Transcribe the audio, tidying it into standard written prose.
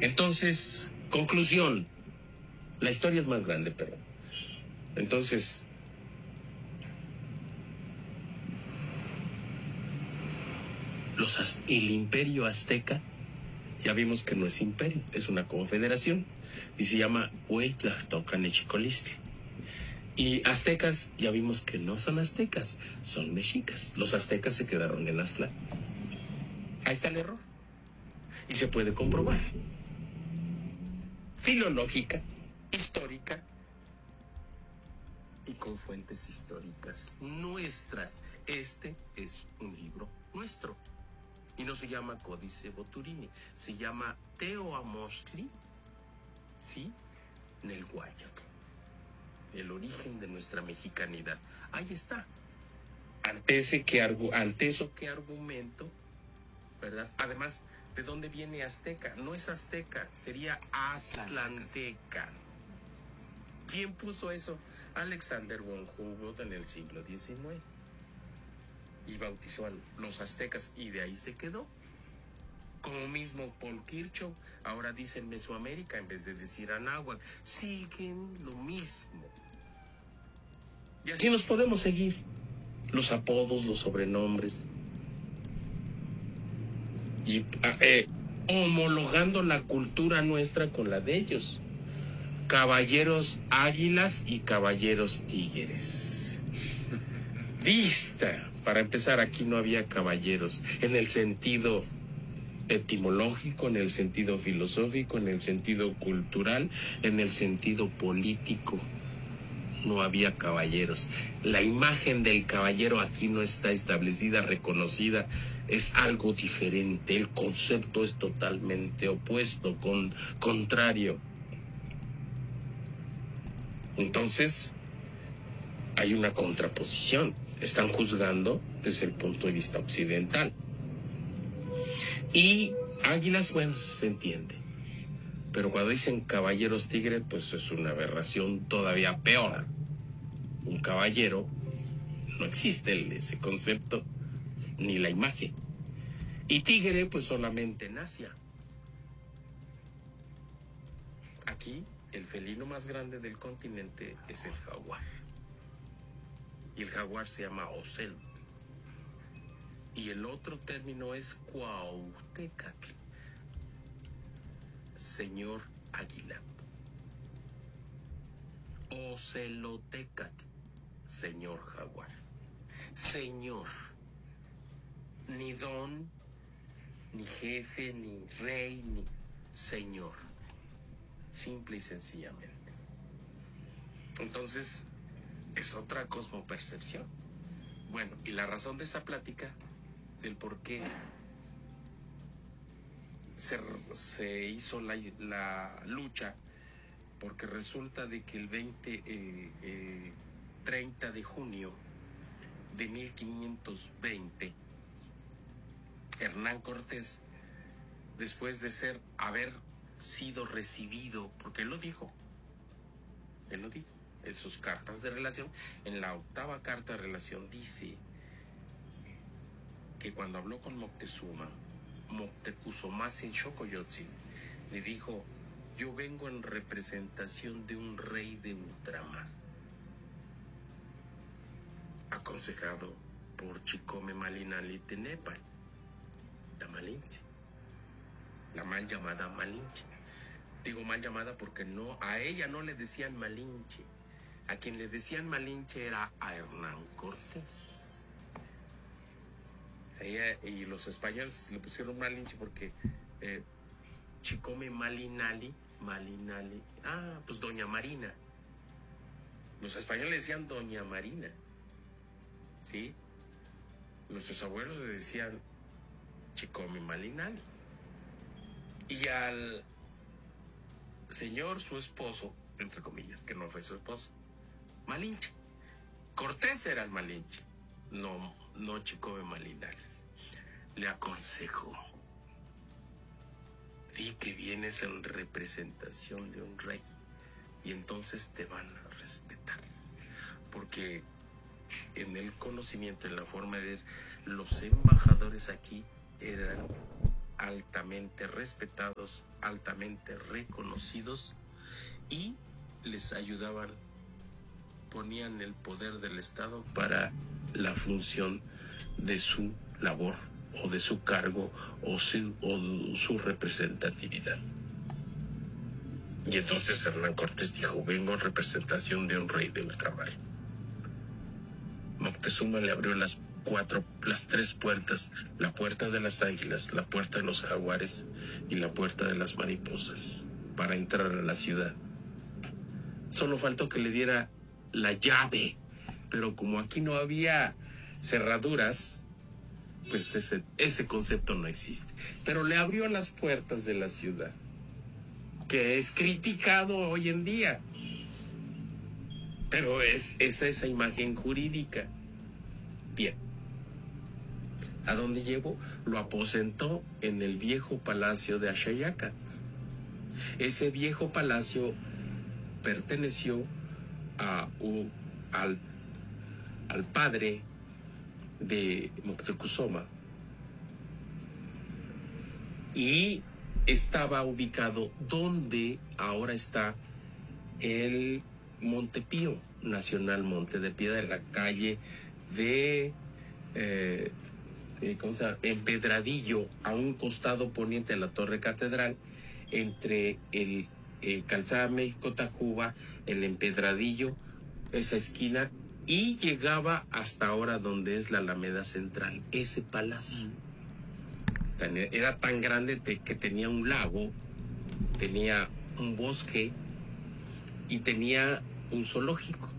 Entonces, conclusión. La historia es más grande, pero... Entonces... el imperio azteca, ya vimos que no es imperio, es una confederación. Y se llama Hueytlahtocanichicolistli. Y aztecas, ya vimos que no son aztecas, son mexicas. Los aztecas se quedaron en Aztlán. Ahí está el error. Y se puede comprobar. Filológica, histórica y con fuentes históricas nuestras. Este es un libro nuestro. Y no se llama Códice Boturini, se llama Teoamostli, ¿sí? Nelhuayotl. El origen de nuestra mexicanidad. Ahí está. Ante eso que argumento, ¿verdad? Además, ¿de dónde viene azteca? No es azteca, sería aztlanteca. ¿Quién puso eso? Alexander von Humboldt en el siglo XIX. Y bautizó a los aztecas y de ahí se quedó. Como mismo Paul Kirchhoff, ahora dicen Mesoamérica en vez de decir Anáhuac. Siguen lo mismo. Y así nos podemos seguir. Los apodos, los sobrenombres. Y homologando la cultura nuestra con la de ellos. Caballeros águilas y caballeros tigres. Vista. Para empezar, aquí no había caballeros en el sentido etimológico, en el sentido filosófico, en el sentido cultural, en el sentido político. No había caballeros. La imagen del caballero aquí no está establecida, reconocida. Es algo diferente. El concepto es totalmente opuesto, contrario. Entonces, hay una contraposición. Están juzgando desde el punto de vista occidental. Y águilas, bueno, se entiende. Pero cuando dicen caballeros tigres, pues es una aberración todavía peor. Un caballero, no existe ese concepto, ni la imagen. Y tigre, pues solamente en Asia. Aquí, el felino más grande del continente es el jaguar. Y el jaguar se llama ocel. Y el otro término es Cuauhtécatl, señor águila. Ocelotécatl, señor jaguar. Señor, ni don, ni jefe, ni rey, ni señor. Simple y sencillamente. Entonces, es otra cosmopercepción. Bueno, y la razón de esa plática, del por qué se hizo la lucha, porque resulta de que el 30 de junio de 1520, Hernán Cortés, después de haber sido recibido, porque él lo dijo, en sus cartas de relación, en la 8ª carta de relación dice que cuando habló con Moctezuma, Moctezumazin Xocoyotzin le dijo: yo vengo en representación de un rey de ultramar, aconsejado por Chicome Malinali Tenepal, la Malinche, la mal llamada Malinche. Digo mal llamada porque a ella no le decían Malinche. A quien le decían Malinche era a Hernán Cortés. Ella y los españoles le pusieron Malinche porque Chicome Malinali, pues Doña Marina. Los españoles le decían Doña Marina, ¿sí? Nuestros abuelos le decían Chicome Malinali. Y al señor, su esposo, entre comillas, que no fue su esposo, Malinche. Cortés era el Malinche, no Chicome Malinali. Le aconsejó: di que vienes en representación de un rey y entonces te van a respetar. Porque en el conocimiento, en la forma de ver, los embajadores aquí eran altamente respetados, altamente reconocidos, y les ayudaban, ponían el poder del Estado para la función de su labor o de su cargo o su representatividad. Y entonces Hernán Cortés dijo: vengo en representación de un rey de ultramar. Moctezuma le abrió las 3 puertas: la puerta de las águilas, la puerta de los jaguares y la puerta de las mariposas, para entrar a la ciudad. Solo faltó que le diera la llave, pero como aquí no había cerraduras, pues ese concepto no existe. Pero le abrió las puertas de la ciudad, que es criticado hoy en día, pero es esa imagen jurídica. Bien, ¿a dónde llegó? Lo aposentó en el viejo palacio de Axayacat. Ese viejo palacio perteneció al padre de Moctezuma, y estaba ubicado donde ahora está el Monte Pío, Nacional Monte de Piedad, en la calle de Empedradillo, a un costado poniente de la Torre Catedral, entre el Calzada México-Tacuba, el Empedradillo, esa esquina, y llegaba hasta ahora donde es la Alameda Central. Ese palacio era tan grande que tenía un lago, tenía un bosque y tenía un zoológico.